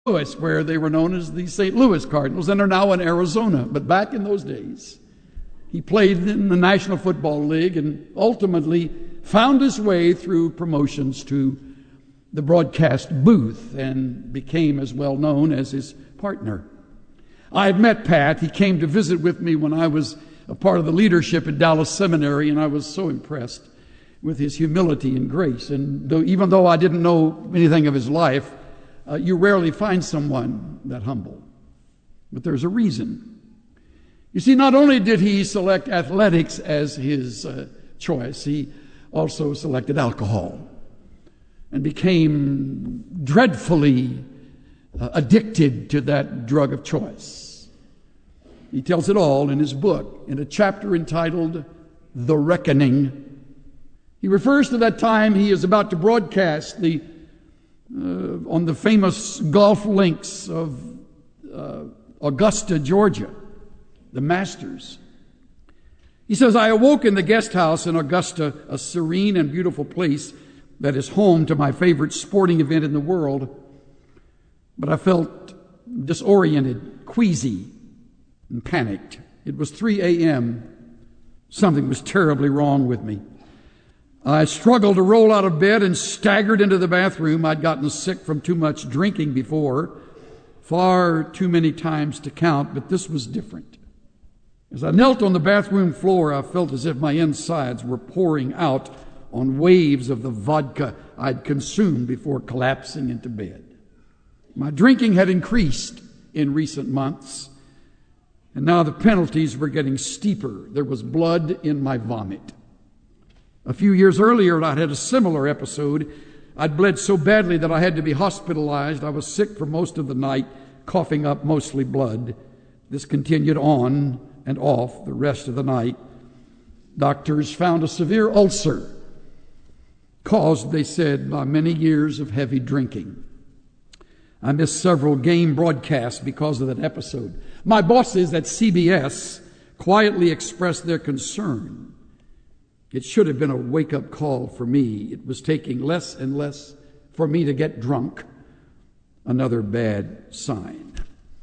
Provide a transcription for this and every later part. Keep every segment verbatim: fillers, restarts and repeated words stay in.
Louis, where they were known as the Saint Louis Cardinals and are now in Arizona. But back in those days, he played in the National Football League and ultimately found his way through promotions to the broadcast booth and became as well known as his partner. I had met Pat. He came to visit with me when I was a part of the leadership at Dallas Seminary, and I was so impressed with his humility and grace. And though, even though I didn't know anything of his life, uh, you rarely find someone that humble. But there's a reason. You see, not only did he select athletics as his uh, choice, he also selected alcohol and became dreadfully uh, addicted to that drug of choice. He tells it all in his book, in a chapter entitled The Reckoning. He refers to that time he is about to broadcast the uh, on the famous golf links of uh, Augusta, Georgia, the Masters. He says, I awoke in the guest house in Augusta, a serene and beautiful place that is home to my favorite sporting event in the world. But I felt disoriented, queasy, and panicked. It was three a.m. Something was terribly wrong with me. I struggled to roll out of bed and staggered into the bathroom. I'd gotten sick from too much drinking before, far too many times to count, but this was different. As I knelt on the bathroom floor, I felt as if my insides were pouring out on waves of the vodka I'd consumed before collapsing into bed. My drinking had increased in recent months, and now the penalties were getting steeper. There was blood in my vomit. A few years earlier, I'd had a similar episode. I'd bled so badly that I had to be hospitalized. I was sick for most of the night, coughing up mostly blood. This continued on and off the rest of the night. Doctors found a severe ulcer, caused, they said, by many years of heavy drinking. I missed several game broadcasts because of that episode. My bosses at C B S quietly expressed their concern. It should have been a wake-up call for me. It was taking less and less for me to get drunk. Another bad sign.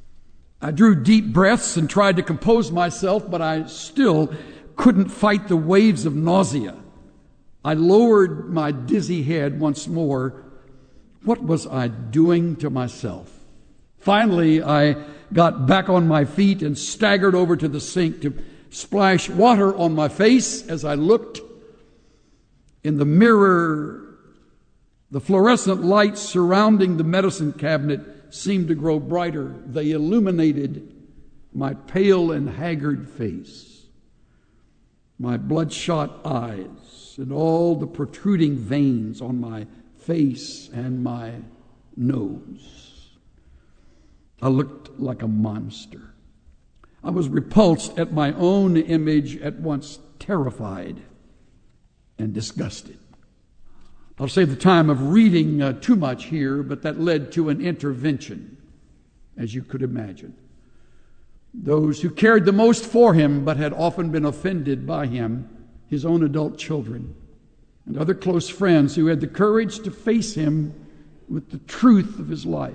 I drew deep breaths and tried to compose myself, but I still couldn't fight the waves of nausea. I lowered my dizzy head once more. What was I doing to myself? Finally, I got back on my feet and staggered over to the sink to splash water on my face. As I looked in the mirror, the fluorescent lights surrounding the medicine cabinet seemed to grow brighter. They illuminated my pale and haggard face, my bloodshot eyes, and all the protruding veins on my face and my nose. I looked like a monster. I was repulsed at my own image, at once terrified and disgusted. I'll save the time of reading uh, too much here, but that led to an intervention, as you could imagine. Those who cared the most for him, but had often been offended by him, his own adult children, and other close friends who had the courage to face him with the truth of his life,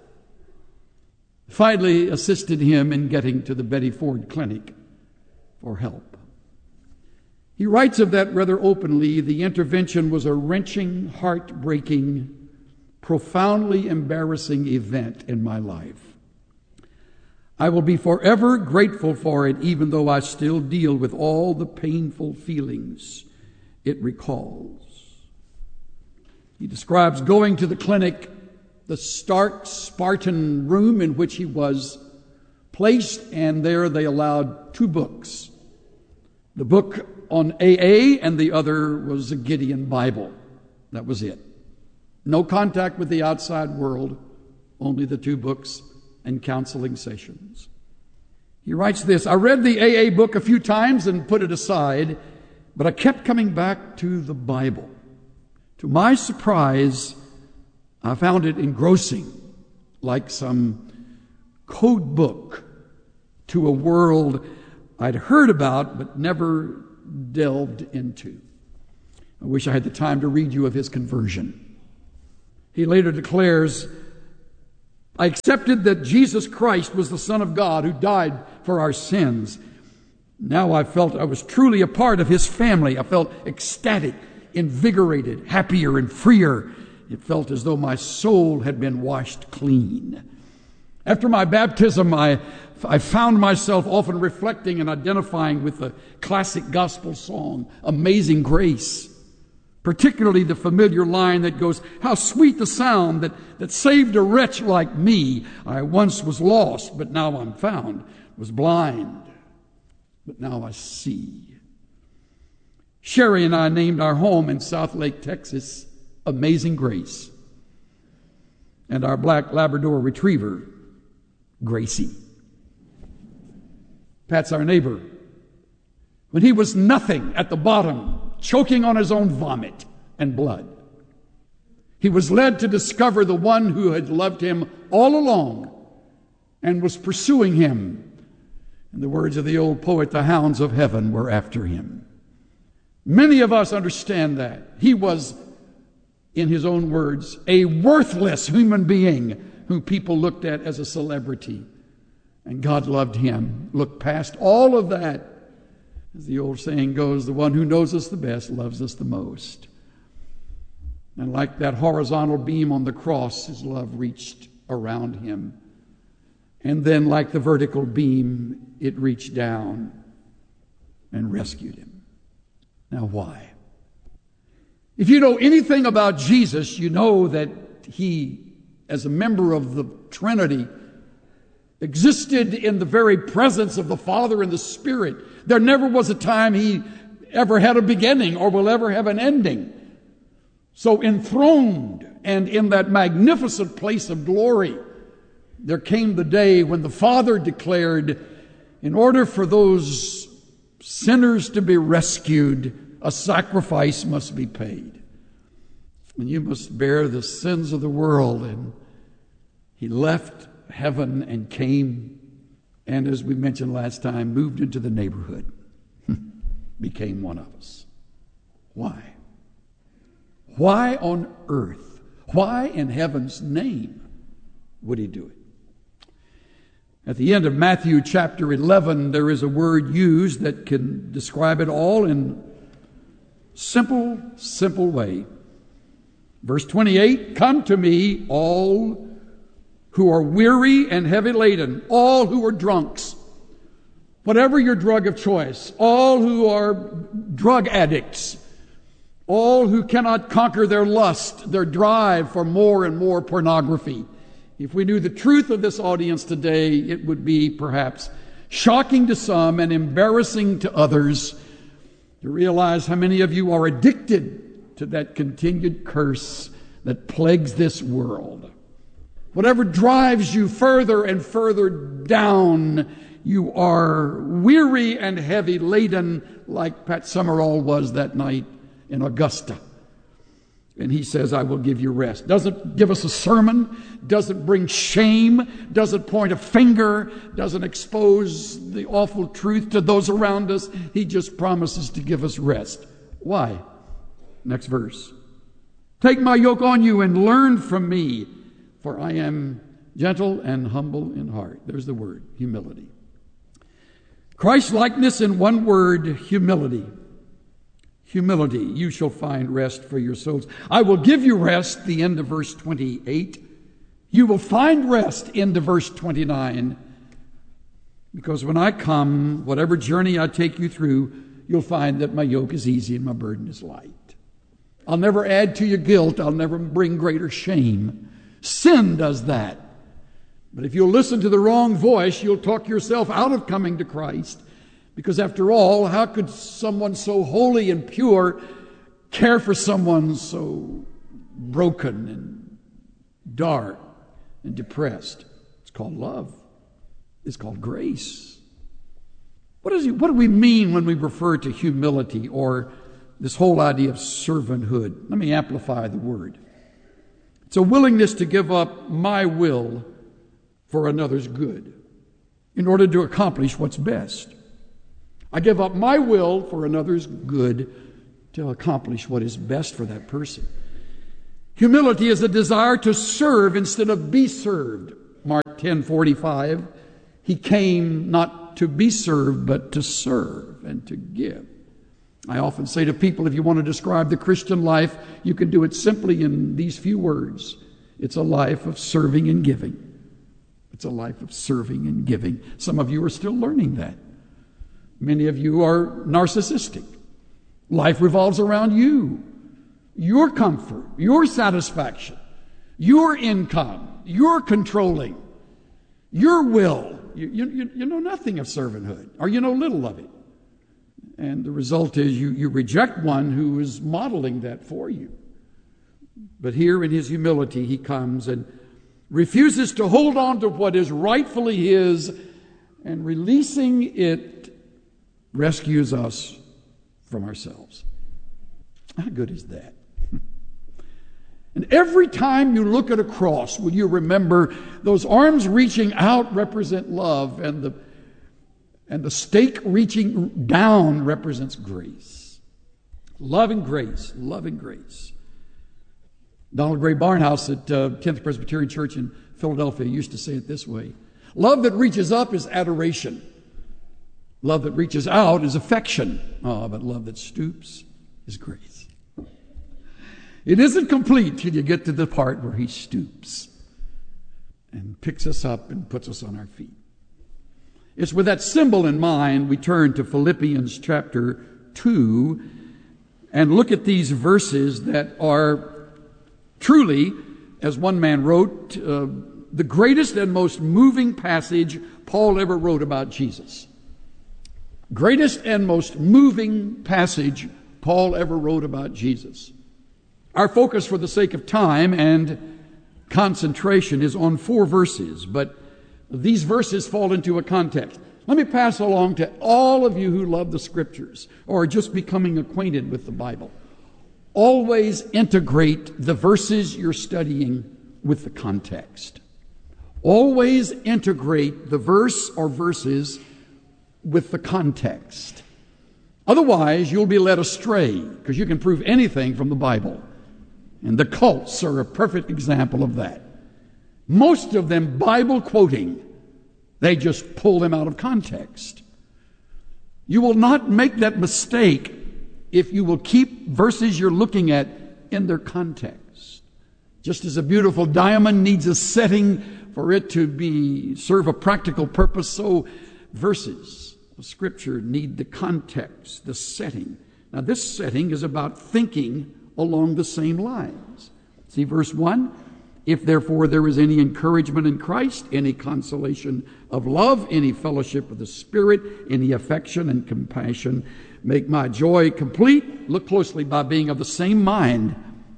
finally assisted him in getting to the Betty Ford Clinic for help. He writes of that rather openly. The intervention was a wrenching, heartbreaking, profoundly embarrassing event in my life. I will be forever grateful for it, even though I still deal with all the painful feelings it recalls. He describes going to the clinic, the stark Spartan room in which he was placed, and there they allowed two books. The book on A A and the other was a Gideon Bible. That was it. No contact with the outside world, only the two books and counseling sessions. He writes this, I read the A A book a few times and put it aside, but I kept coming back to the Bible. To my surprise, I found it engrossing, like some code book to a world I'd heard about but never delved into. I wish I had the time to read you of his conversion. He later declares, I accepted that Jesus Christ was the Son of God who died for our sins. Now I felt I was truly a part of His family. I felt ecstatic, invigorated, happier, and freer. It felt as though my soul had been washed clean. After my baptism, I, I found myself often reflecting and identifying with the classic gospel song, Amazing Grace. Particularly the familiar line that goes, how sweet the sound that, that saved a wretch like me. I once was lost, but now I'm found. Was blind, but now I see. Sherry and I named our home in South Lake, Texas, Amazing Grace. And our black Labrador retriever, Gracie. Pat's our neighbor. When he was nothing at the bottom, choking on his own vomit and blood, he was led to discover the one who had loved him all along and was pursuing him. In the words of the old poet, the hounds of heaven were after him. Many of us understand that. He was, in his own words, a worthless human being who people looked at as a celebrity. And God loved him, looked past all of that. As the old saying goes, the one who knows us the best loves us the most. And like that horizontal beam on the cross, his love reached around him. And then like the vertical beam, it reached down and rescued him. Now why? If you know anything about Jesus, you know that he, as a member of the Trinity, existed in the very presence of the Father and the Spirit. There never was a time he ever had a beginning or will ever have an ending. So enthroned and in that magnificent place of glory, there came the day when the Father declared, in order for those sinners to be rescued, a sacrifice must be paid. And you must bear the sins of the world. And he left heaven and came, and as we mentioned last time, moved into the neighborhood, became one of us. Why? Why on earth? Why in heaven's name would he do it? At the end of Matthew chapter eleven, there is a word used that can describe it all in simple, simple way. Verse twenty-eight, come to me, all who are weary and heavy laden, all who are drunks, whatever your drug of choice, all who are drug addicts, all who cannot conquer their lust, their drive for more and more pornography. If we knew the truth of this audience today, it would be perhaps shocking to some and embarrassing to others to realize how many of you are addicted to that continued curse that plagues this world. Whatever drives you further and further down, you are weary and heavy laden like Pat Summerall was that night in Augusta. And he says, I will give you rest. Doesn't give us a sermon, doesn't bring shame, doesn't point a finger, doesn't expose the awful truth to those around us. He just promises to give us rest. Why? Next verse. Take my yoke on you and learn from me, for I am gentle and humble in heart. There's the word, humility. Christ-likeness in one word, humility. Humility. You shall find rest for your souls. I will give you rest, the end of verse twenty-eight. You will find rest, end of verse twenty-nine. Because when I come, whatever journey I take you through, you'll find that my yoke is easy and my burden is light. I'll never add to your guilt. I'll never bring greater shame. Sin does that. But if you'll listen to the wrong voice, you'll talk yourself out of coming to Christ. Because after all, how could someone so holy and pure care for someone so broken and dark and depressed? It's called love. It's called grace. What is it, what do we mean when we refer to humility or this whole idea of servanthood? Let me amplify the word. It's a willingness to give up my will for another's good in order to accomplish what's best. I give up my will for another's good to accomplish what is best for that person. Humility is a desire to serve instead of be served. Mark ten forty-five, he came not to be served, but to serve and to give. I often say to people, if you want to describe the Christian life, you can do it simply in these few words. It's a life of serving and giving. It's a life of serving and giving. Some of you are still learning that. Many of you are narcissistic. Life revolves around you, your comfort, your satisfaction, your income, your controlling, your will. You, you, you know nothing of servanthood, or you know little of it. And the result is you, you reject one who is modeling that for you. But here in his humility, he comes and refuses to hold on to what is rightfully his, and releasing it rescues us from ourselves. How good is that? And every time you look at a cross, will you remember those arms reaching out represent love, and the and the stake reaching down represents grace. Love and grace, love and grace. Donald Gray Barnhouse at uh, tenth Presbyterian Church in Philadelphia used to say it this way: love that reaches up is adoration. Love that reaches out is affection. Oh, but love that stoops is grace. It isn't complete till you get to the part where he stoops and picks us up and puts us on our feet. It's with that symbol in mind we turn to Philippians chapter two and look at these verses that are truly, as one man wrote, uh, the greatest and most moving passage Paul ever wrote about Jesus. Greatest and most moving passage Paul ever wrote about Jesus. Our focus for the sake of time and concentration is on four verses, but these verses fall into a context. Let me pass along to all of you who love the Scriptures or are just becoming acquainted with the Bible. Always integrate the verses you're studying with the context. Always integrate the verse or verses with the context. Otherwise, you'll be led astray, because you can prove anything from the Bible. And the cults are a perfect example of that. Most of them Bible quoting. They just pull them out of context. You will not make that mistake if you will keep verses you're looking at in their context. Just as a beautiful diamond needs a setting for it to be serve a practical purpose, so verses of Scripture need the context, the setting. Now, this setting is about thinking along the same lines. See verse one. If therefore there is any encouragement in Christ, any consolation of love, any fellowship of the Spirit, any affection and compassion, make my joy complete. Look closely, by being of the same mind.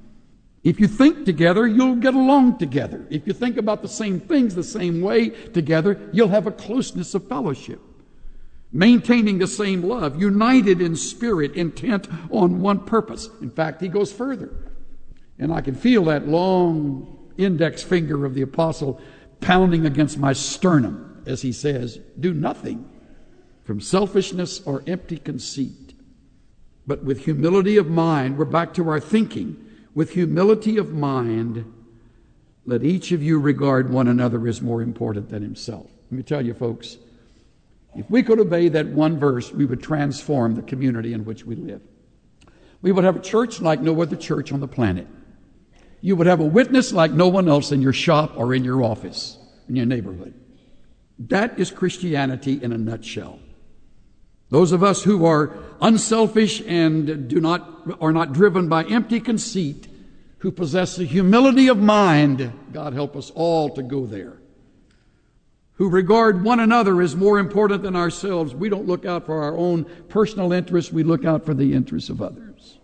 If you think together, you'll get along together. If you think about the same things the same way together, you'll have a closeness of fellowship. Maintaining the same love, united in spirit, intent on one purpose. In fact, he goes further. And I can feel that long index finger of the apostle pounding against my sternum as he says, do nothing from selfishness or empty conceit, but with humility of mind. We're back to our thinking. With humility of mind, let each of you regard one another as more important than himself. Let me tell you, folks, if we could obey that one verse, we would transform the community in which we live. We would have a church like no other church on the planet. You would have a witness like no one else in your shop or in your office, in your neighborhood. That is Christianity in a nutshell. Those of us who are unselfish and do not are not driven by empty conceit, who possess the humility of mind, God help us all to go there, who regard one another as more important than ourselves. We don't look out for our own personal interests. We look out for the interests of others.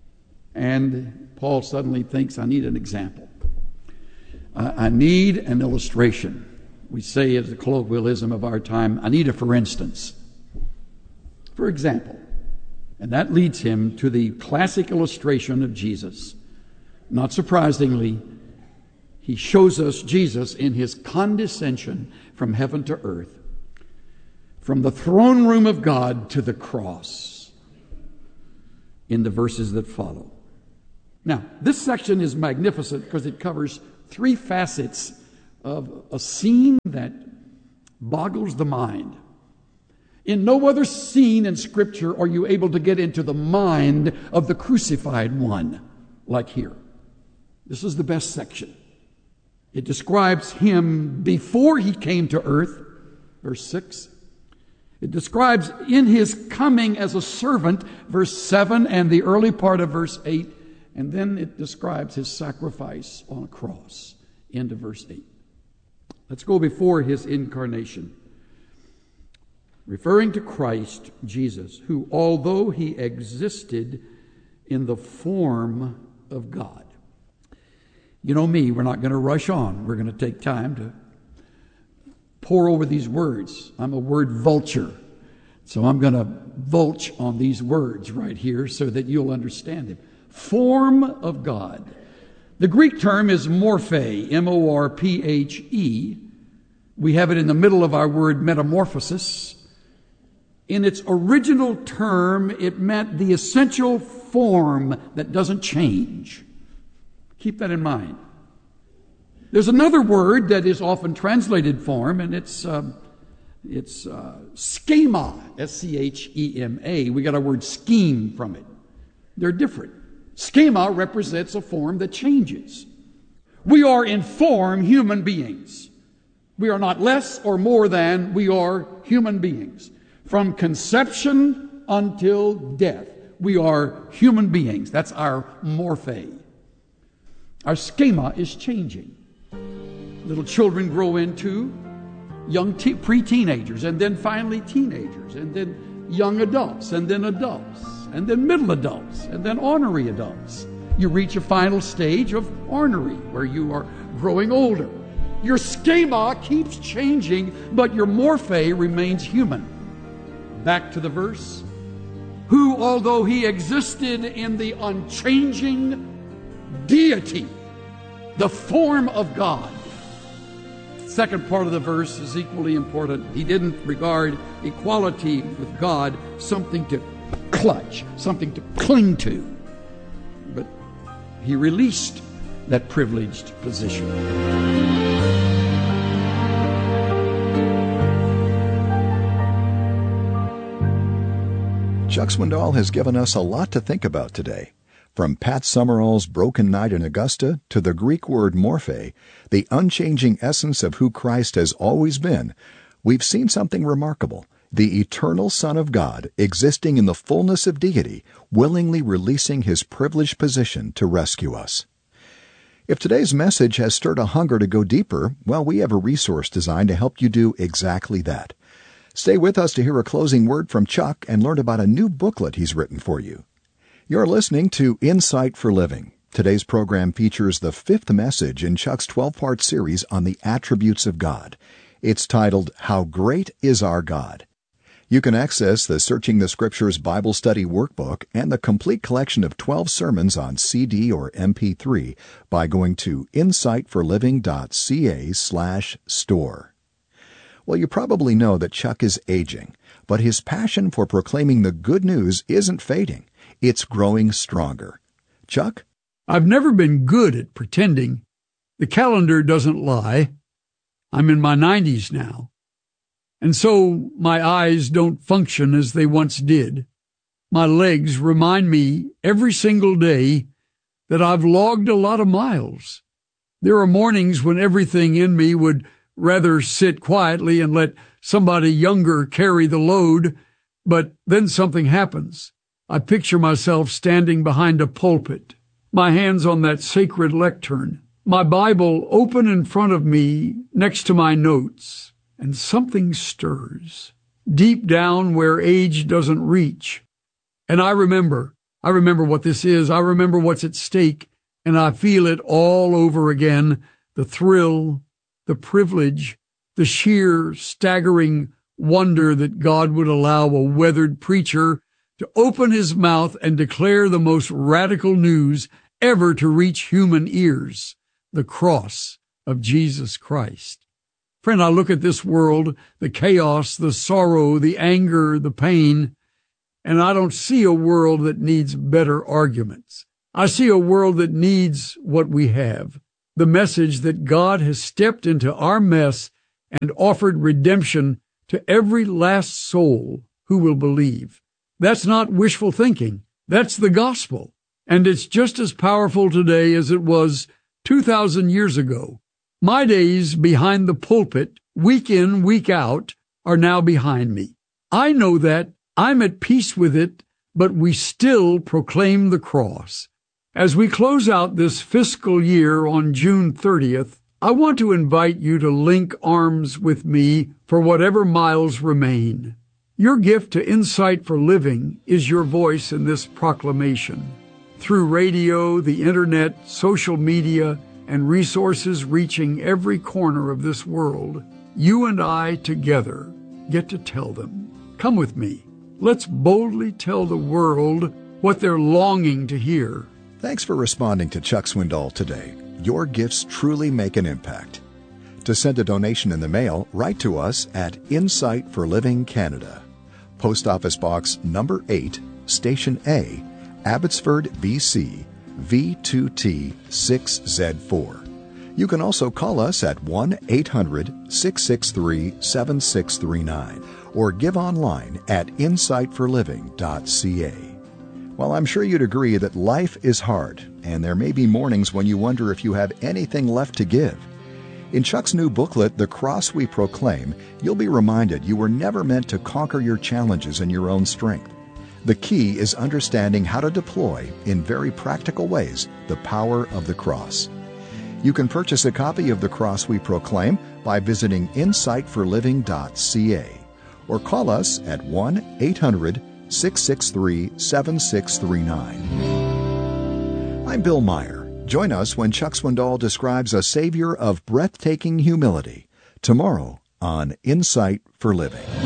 And Paul suddenly thinks, I need an example. I, I need an illustration. We say as a colloquialism of our time, I need a for instance. For example. And that leads him to the classic illustration of Jesus. Not surprisingly, he shows us Jesus in his condescension from heaven to earth, from the throne room of God to the cross, in the verses that follow. Now, this section is magnificent because it covers three facets of a scene that boggles the mind. In no other scene in Scripture are you able to get into the mind of the crucified one like here. This is the best section. It describes him before he came to earth, verse six. It describes in his coming as a servant, verse seven, and the early part of verse eight. And then it describes his sacrifice on a cross, end of verse eight. Let's go before his incarnation. Referring to Christ Jesus, who, although he existed in the form of God. You know me, we're not going to rush on. We're going to take time to pour over these words. I'm a word vulture, so I'm going to vulture on these words right here so that you'll understand them. Form of God. The Greek term is morphe, M O R P H E. We have it in the middle of our word metamorphosis. In its original term, it meant the essential form that doesn't change. Keep that in mind. There's another word that is often translated form, and it's um, it's uh, schema, S C H E M A. We got our word scheme from it. They're different. Schema represents a form that changes. We are in form human beings. We are not less or more than, we are human beings. From conception until death, we are human beings. That's our morphe. Our schema is changing. Little children grow into young te- pre-teenagers, and then finally teenagers, and then young adults, and then adults, and then middle adults, and then ornery adults. You reach a final stage of ornery, where you are growing older. Your schema keeps changing, but your morphe remains human. Back to the verse. Who, although he existed in the unchanging deity, the form of God. Second part of the verse is equally important. He didn't regard equality with God something to clutch, something to cling to, but he released that privileged position. Chuck Swindoll has given us a lot to think about today. From Pat Summerall's Broken Night in Augusta to the Greek word morphe, the unchanging essence of who Christ has always been, we've seen something remarkable. The eternal Son of God, existing in the fullness of deity, willingly releasing his privileged position to rescue us. If today's message has stirred a hunger to go deeper, well, we have a resource designed to help you do exactly that. Stay with us to hear a closing word from Chuck and learn about a new booklet he's written for you. You're listening to Insight for Living. Today's program features the fifth message in Chuck's twelve-part series on the attributes of God. It's titled, How Great is Our God? You can access the Searching the Scriptures Bible Study Workbook and the complete collection of twelve sermons on C D or M P three by going to insightforliving.ca slash store. Well, you probably know that Chuck is aging, but his passion for proclaiming the good news isn't fading. It's growing stronger. Chuck? I've never been good at pretending. The calendar doesn't lie. I'm in my nineties now. And so my eyes don't function as they once did. My legs remind me every single day that I've logged a lot of miles. There are mornings when everything in me would rather sit quietly and let somebody younger carry the load, but then something happens. I picture myself standing behind a pulpit, my hands on that sacred lectern, my Bible open in front of me next to my notes, and something stirs, deep down where age doesn't reach. And I remember, I remember what this is, I remember what's at stake, and I feel it all over again, the thrill, the privilege, the sheer, staggering wonder that God would allow a weathered preacher to open his mouth and declare the most radical news ever to reach human ears, the cross of Jesus Christ. Friend, I look at this world, the chaos, the sorrow, the anger, the pain, and I don't see a world that needs better arguments. I see a world that needs what we have, the message that God has stepped into our mess and offered redemption to every last soul who will believe. That's not wishful thinking. That's the gospel. And it's just as powerful today as it was two thousand years ago. My days behind the pulpit, week in, week out, are now behind me. I know that. I'm at peace with it, but we still proclaim the cross. As we close out this fiscal year on June thirtieth, I want to invite you to link arms with me for whatever miles remain. Your gift to Insight for Living is your voice in this proclamation. Through radio, the internet, social media, and resources reaching every corner of this world, you and I together get to tell them. Come with me. Let's boldly tell the world what they're longing to hear. Thanks for responding to Chuck Swindoll today. Your gifts truly make an impact. To send a donation in the mail, write to us at Insight for Living Canada. Post Office Box number eight, Station A, Abbotsford, B C, V two T six Z four. You can also call us at one eight hundred, six six three, seven six three nine or give online at insight for living dot c a. Well, I'm sure you'd agree that life is hard, and there may be mornings when you wonder if you have anything left to give. In Chuck's new booklet, The Cross We Proclaim, you'll be reminded you were never meant to conquer your challenges in your own strength. The key is understanding how to deploy, in very practical ways, the power of the cross. You can purchase a copy of The Cross We Proclaim by visiting insight for living dot c a or call us at one eight hundred, six six three, seven six three nine. I'm Bill Meyer. Join us when Chuck Swindoll describes a Savior of breathtaking humility tomorrow on Insight for Living.